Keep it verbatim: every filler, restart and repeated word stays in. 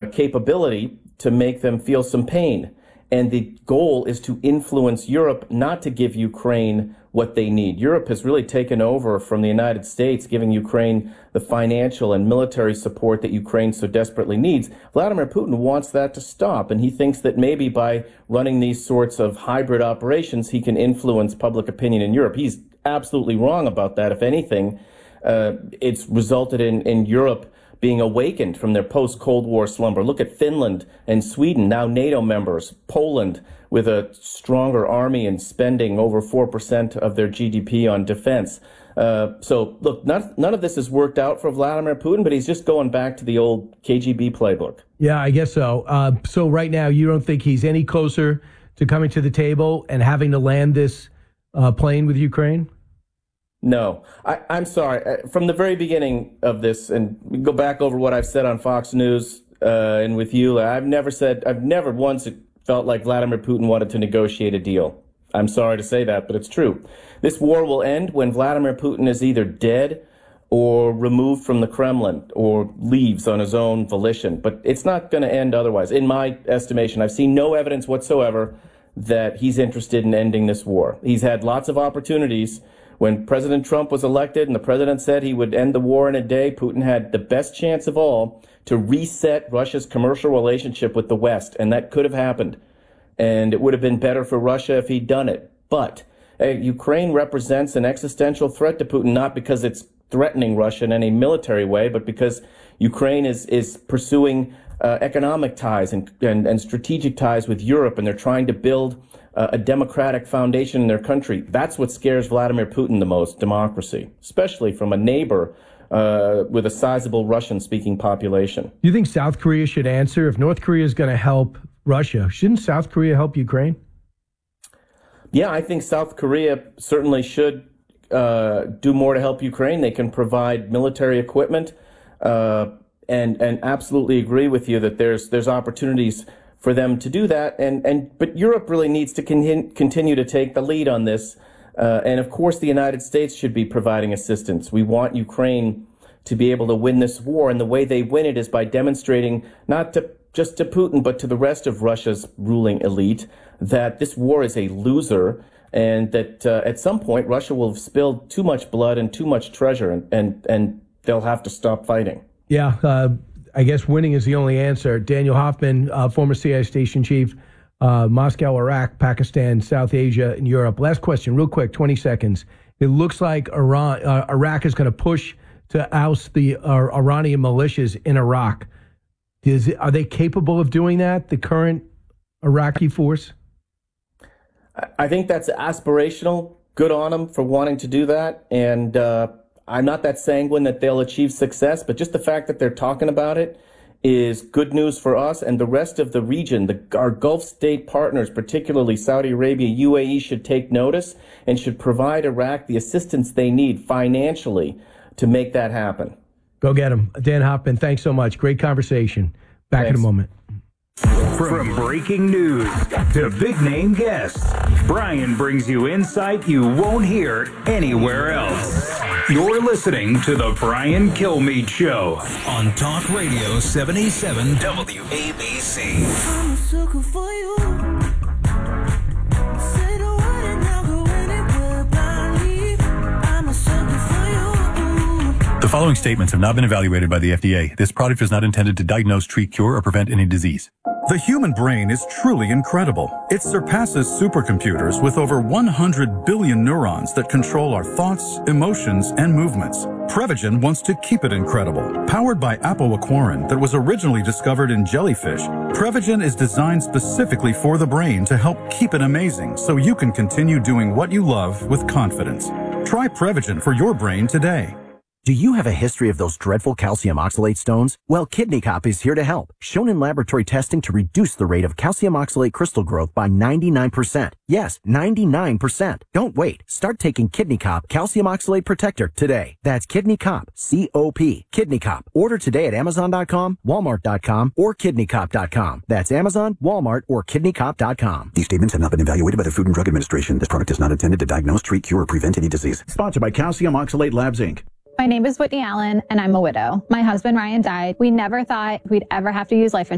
capability to make them feel some pain. And the goal is to influence Europe not to give Ukraine what they need. Europe has really taken over from the United States, giving Ukraine the financial and military support that Ukraine so desperately needs. Vladimir Putin wants that to stop, and he thinks that maybe by running these sorts of hybrid operations, he can influence public opinion in Europe. He's absolutely wrong about that. If anything, uh, it's resulted in, in Europe being awakened from their post-Cold War slumber. Look at Finland and Sweden, now NATO members, Poland with a stronger army and spending over four percent of their G D P on defense. Uh, so, look, none, none of this has worked out for Vladimir Putin, but he's just going back to the old K G B playbook. Yeah, I guess so. Uh, so right now, you don't think he's any closer to coming to the table and having to land this uh, plane with Ukraine? No, I, I'm sorry. From the very beginning of this, and we go back over what I've said on Fox News uh, and with you, I've never said, I've never once felt like Vladimir Putin wanted to negotiate a deal. I'm sorry to say that, but it's true. This war will end when Vladimir Putin is either dead or removed from the Kremlin or leaves on his own volition. But it's not going to end otherwise. In my estimation, I've seen no evidence whatsoever that he's interested in ending this war. He's had lots of opportunities. When President Trump was elected and the president said he would end the war in a day, Putin had the best chance of all to reset Russia's commercial relationship with the West, and that could have happened. And it would have been better for Russia if he'd done it. But uh, Ukraine represents an existential threat to Putin, not because it's threatening Russia in any military way, but because Ukraine is, is pursuing uh, economic ties and, and, and strategic ties with Europe, and they're trying to build uh, a democratic foundation in their country. That's what scares Vladimir Putin the most, democracy, especially from a neighbor uh, with a sizable Russian-speaking population. Do you think South Korea should answer? If North Korea is going to help Russia, shouldn't South Korea help Ukraine? Yeah, I think South Korea certainly should uh, do more to help Ukraine. They can provide military equipment, uh, and and absolutely agree with you that there's there's opportunities for them to do that. And and but Europe really needs to con- continue to take the lead on this. Uh, and of course, the United States should be providing assistance. We want Ukraine to be able to win this war, and the way they win it is by demonstrating not to just to Putin, but to the rest of Russia's ruling elite, that this war is a loser, and that uh, at some point Russia will have spilled too much blood and too much treasure, and, and, and they'll have to stop fighting. Yeah, uh, I guess winning is the only answer. Daniel Hoffman, uh, former C I A station chief, uh, Moscow, Iraq, Pakistan, South Asia, and Europe. Last question, real quick, twenty seconds. It looks like Iran, uh, Iraq is going to push to oust the uh, Iranian militias in Iraq. Is it, are they capable of doing that, the current Iraqi force? I think that's aspirational. Good on them for wanting to do that. And uh, I'm not that sanguine that they'll achieve success, but just the fact that they're talking about it is good news for us and the rest of the region. The, our Gulf state partners, particularly Saudi Arabia, U A E, should take notice and should provide Iraq the assistance they need financially to make that happen. Go get him. Dan Hoffman, thanks so much. Great conversation. Back Thanks. in a moment. From breaking news to big-name guests, Brian brings you insight you won't hear anywhere else. You're listening to The Brian Kilmeade Show on Talk Radio seventy-seven W A B C. I'm a sucker for you. Say the word and I'll go anywhere blindly. I'm a sucker for you. The following statements have not been evaluated by the F D A. This product is not intended to diagnose, treat, cure, or prevent any disease. The human brain is truly incredible. It surpasses supercomputers with over one hundred billion neurons that control our thoughts, emotions, and movements. Prevagen wants to keep it incredible. Powered by apoaquarin that was originally discovered in jellyfish, Prevagen is designed specifically for the brain to help keep it amazing so you can continue doing what you love with confidence. Try Prevagen for your brain today. Do you have a history of those dreadful calcium oxalate stones? Well, Kidney Cop is here to help. Shown in laboratory testing to reduce the rate of calcium oxalate crystal growth by ninety-nine percent. Yes, ninety-nine percent. Don't wait. Start taking Kidney Cop Calcium Oxalate Protector today. That's Kidney Cop, C O P. Kidney Cop. Order today at Amazon dot com, Walmart dot com, or Kidney Cop dot com. That's Amazon, Walmart, or Kidney Cop dot com. These statements have not been evaluated by the Food and Drug Administration. This product is not intended to diagnose, treat, cure, or prevent any disease. Sponsored by Calcium Oxalate Labs, Incorporated. My name is Whitney Allen, and I'm a widow. My husband, Ryan, died. We never thought we'd ever have to use life insurance.